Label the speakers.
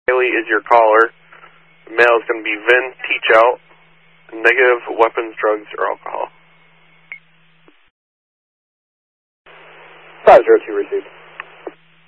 Speaker 1: Haley is your caller. Male is going to be Vin, teach out, negative weapons, drugs, or alcohol.
Speaker 2: 502 received.